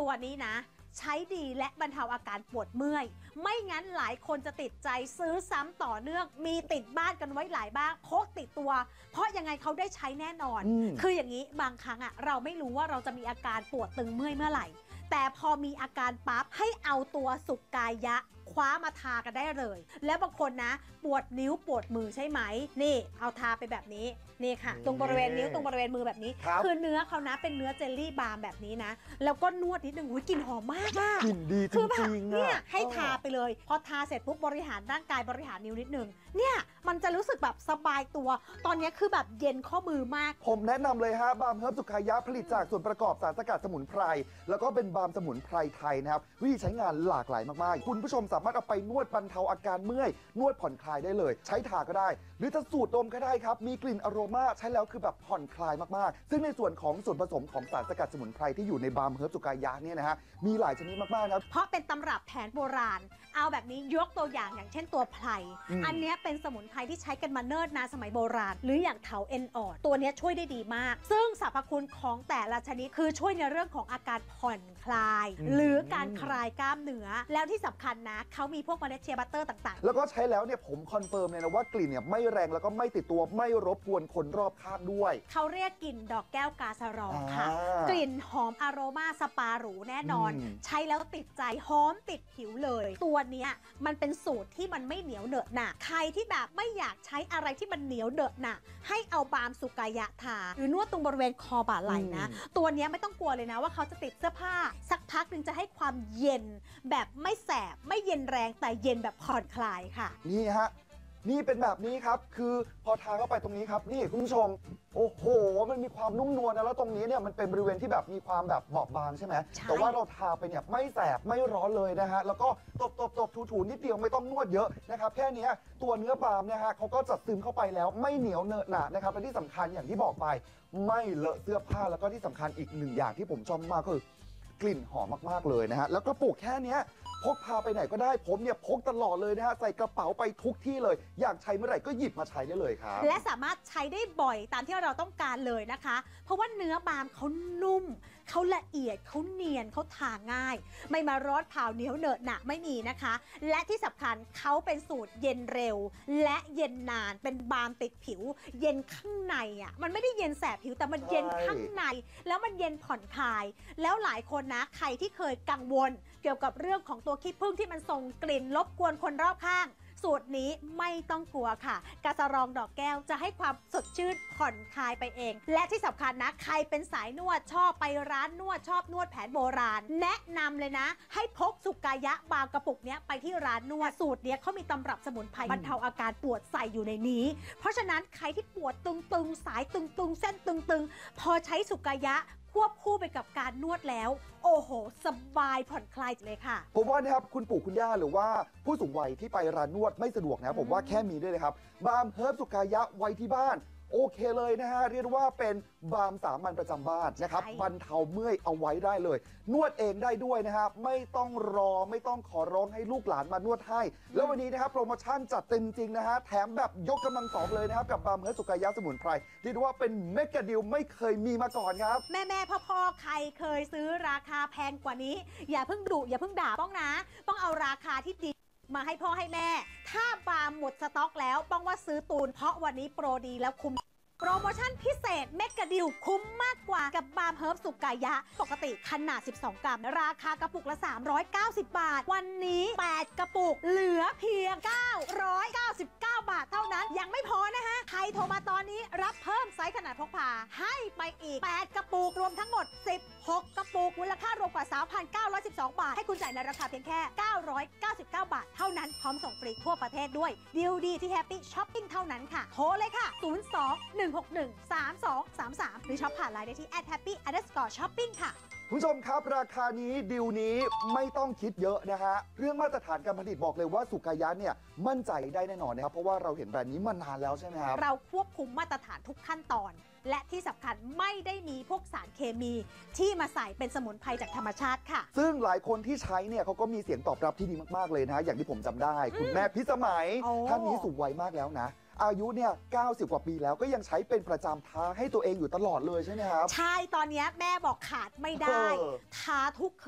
ตัวนี้นะใช้ดีและบรรเทาอาการปวดเมื่อยไม่งั้นหลายคนจะติดใจซื้อซ้ำต่อเนื่องมีติดบ้านกันไว้หลายบ้างพกติดตัวเพราะยังไงเขาได้ใช้แน่นอนคืออย่างนี้บางครั้งเราไม่รู้ว่าเราจะมีอาการปวดตึงเมื่อยเมื่อไหร่แต่พอมีอาการปั๊บให้เอาตัวสุกายะคว้ามาทากันได้เลยแล้วบางคนนะปวดนิ้วปวดมือใช่ไหมนี่เอาทาไปแบบนี้นี่ค่ะตรงบริเวณนิ้วตรงบริเวณมือแบบนี้คือเนื้อเขานะเป็นเนื้อเจลลี่บาล์มแบบนี้นะแล้วก็นวดนิดนึงกลิ่นหอมมากกลิ่นดีจริงๆเนี่ยให้ทาไปเลยพอทาเสร็จปุ๊บบริหารร่างกายบริหารนิ้วนิดนึงเนี่ยมันจะรู้สึกแบบสบายตัวตอนนี้คือแบบเย็นข้อมือมากผมแนะนำเลยฮะบาล์มเฮิร์บสุขายะผลิตจากส่วนประกอบสารสกัดสมุนไพรแล้วก็เป็นบาล์มสมุนไพรไทยนะครับวิธีใช้งานหลากหลายมากๆคุณผู้ชมสามารถเอาไปนวดบรรเทาอาการเมื่อยนวดผ่อนคลายได้เลยใช้ทาก็ได้หรือจะสูดดมก็ได้ครับมีกลิ่นอโรมาใช้แล้วคือแบบผ่อนคลายมากๆซึ่งในส่วนของส่วนผสมของสารสกัดสมุนไพรที่อยู่ในบาล์มเฮิร์บสุขายะเนี่ยนะฮะมีหลายชนิดมากๆนะเพราะเป็นตำรับแผนโบราณเอาแบบนี้ยกตัวอย่างเช่นตัวไพรอันนี้เป็นสมุนไพรที่ใช้กันมาเนิ่นนานสมัยโบราณหรืออย่างเถาเอ็นอ่อนตัวนี้ช่วยได้ดีมากซึ่งสรรพคุณของแต่ละชนิดคือช่วยในเรื่องของอาการผ่อนคลายหรือการคลายกล้ามเนื้อแล้วที่สำคัญนะเขามีพวกเมล็ดเชียร์บัตเตอร์ต่างๆแล้วก็ใช้แล้วเนี่ยผมคอนเฟิร์มเลยนะว่ากลิ่นเนี่ยไม่แรงแล้วก็ไม่ติดตัวไม่รบกวนคนรอบข้างด้วยเขาเรียกกลิ่นดอกแก้วกาสะรองค่ะกลิ่นหอมอโรมาสปาหรูแน่นอนใช้แล้วติดใจหอมติดผิวเลยตัวเนี้ยมันเป็นสูตรที่มันไม่เหนียวเหนอะหนะใครที่แบบไม่อยากใช้อะไรที่มันเหนียวเหนอะหนะให้เอาบาล์มสุกายะทาหรือนวดตรงบริเวณคอบ่าไหล่นะตัวเนี้ยไม่ต้องกลัวเลยนะว่าเขาจะติดเสื้อผ้าสักพักหนึ่งจะให้ความเย็นแบบไม่แสบไม่เย็นแรงแต่เย็นแบบผ่อนคลายค่ะนี่ฮะนี่เป็นแบบนี้ครับคือพอทาเข้าไปตรงนี้ครับนี่คุณผู้ชมโอ้โหมันมีความนุ่มนวลนะแล้วตรงนี้เนี่ยมันเป็นบริเวณที่แบบมีความแบบบอบบางใช่ไหมแต่ว่าเราทาไปเนี่ยไม่แสบไม่ร้อนเลยนะฮะแล้วก็ตบถูนิดเดียวไม่ต้องนวดเยอะนะครับแค่นี้ตัวเนื้อบาล์มเนี่ยฮะเขาก็จะซึมเข้าไปแล้วไม่เหนียวเนอะหนะนะครับและที่สำคัญอย่างที่บอกไปไม่เลอะเสื้อผ้าแล้วก็ที่สำคัญอีกหนึ่งอย่างที่ผมชอบมากคือกลิ่นหอมมากๆเลยนะฮะแล้วก็ปลูกแค่นี้พกพาไปไหนก็ได้ผมเนี่ยพกตลอดเลยนะฮะใส่กระเป๋าไปทุกที่เลยอยากใช้เมื่อไหร่ก็หยิบมาใช้ได้เลยครับและสามารถใช้ได้บ่อยตามที่เราต้องการเลยนะคะเพราะว่าเนื้อบาล์มเขานุ่มเขาละเอียดเขาเนียนเขาทาง่ายไม่มาร้อนเผาเหนียวเหนอะหนะไม่มีนะคะและที่สำคัญเขาเป็นสูตรเย็นเร็วและเย็นนานเป็นบาล์มติดผิวเย็นข้างในมันไม่ได้เย็นแสบผิวแต่มันเย็นข้างในแล้วมันเย็นผ่อนคลายแล้วหลายคนนะใครที่เคยกังวลเกี่ยวกับเรื่องของตัวขี้ผึ้งที่มันส่งกลิ่นรบกวนคนรอบข้างสูตรนี้ไม่ต้องกลัวค่ะกาสะรองดอกแก้วจะให้ความสดชื่นผ่อนคลายไปเองและที่สำคัญนะใครเป็นสายนวดชอบไปร้านนวดชอบนวดแผนโบราณแนะนำเลยนะให้พกสุกายะบางกระปุกเนี้ยไปที่ร้านนวดสูตรเนี้ยเขามีตำรับสมุนไพรบรรเทาอาการปวดใส่อยู่ในนี้เพราะฉะนั้นใครที่ปวดตึงๆสายตึงๆเส้นตึงๆพอใช้สุกายะควบคู่ไปกับการนวดแล้วโอ้โหสบายผ่อนคลายเลยค่ะผมว่านะครับคุณปู่คุณย่าหรือว่าผู้สูงวัยที่ไปร้านนวดไม่สะดวกนะผมว่าแค่มีด้วยนะครับบาล์มเฮิร์บสุกายะไว้ที่บ้านโอเคเลยนะฮะเรียกว่าเป็นบาล์มสามัญประจำบ้านนะครับบรรเทาเมื่อยเอาไว้ได้เลยนวดเองได้ด้วยนะครับไม่ต้องรอไม่ต้องขอร้องให้ลูกหลานมานวดให้แล้ววันนี้นะครับโปรโมชั่นจัดเต็มจริงนะฮะแถมแบบยกกำลังสองเลยนะครับกับบาล์มเฮิร์บสุกายะสมุนไพรเรียกว่าเป็นเมกะดีลไม่เคยมีมาก่อนครับแม่พ่อใครเคยซื้อราคาแพงกว่านี้อย่าเพิ่งดุอย่าเพิ่งด่าป้องนะต้องเอาราคาที่ดีมาให้พ่อให้แม่ถ้าบาล์มหมดสต็อกแล้วป้องว่าซื้อตูนเพราะวันนี้โปรดีแล้วคุ้มโปรโมชั่นพิเศษเมกะดิลคุ้มมากกว่ากับบาล์มเฮิร์บสุกายะปกติขนาด12 กรัมราคากระปุกละ390 บาทวันนี้8กระปุกเหลือเพียง999 บาทเท่านั้นยังไม่พอนะฮะใครโทรมาตอนนี้รับเพิ่มไซส์ขนาดพกพาให้ไปอีก8กระปุกรวมทั้งหมด16กระปุกมูลค่ารวมกว่า 3,912 บาทให้คุณจ่ายในราคาเพียงแค่999 บาทเท่านั้นพร้อมส่งฟรีทั่วประเทศด้วยดีลดีที่แฮปปี้ช้อปปิ้งเท่านั้นค่ะโทรเลยค่ะ02-161-3233 หรือช็อปผ่านไลน์ได้ที่ @happy_shopping ค่ะคุณผู้ชมครับราคานี้ดีลนี้ไม่ต้องคิดเยอะนะฮะเรื่องมาตรฐานการผลิตบอกเลยว่าสุกายะเนี่ยมั่นใจได้แน่นอนนะครับเพราะว่าเราเห็นแบรนด์นี้มานานแล้วใช่ไหมครับเราควบคุมมาตรฐานทุกขั้นตอนและที่สำคัญไม่ได้มีพวกสารเคมีที่มาใส่เป็นสมุนไพรจากธรรมชาติค่ะซึ่งหลายคนที่ใช้เนี่ยเขาก็มีเสียงตอบรับที่ดีมากๆเลยนะอย่างที่ผมจำได้คุณแม่พิสมัยท่านนี้สูงวัยมากแล้วนะอายุเนี่ย90 กว่าปีแล้วก็ยังใช้เป็นประจำทาให้ตัวเองอยู่ตลอดเลยใช่ไหมครับใช่ตอนนี้แม่บอกขาดไม่ได้ทาทุก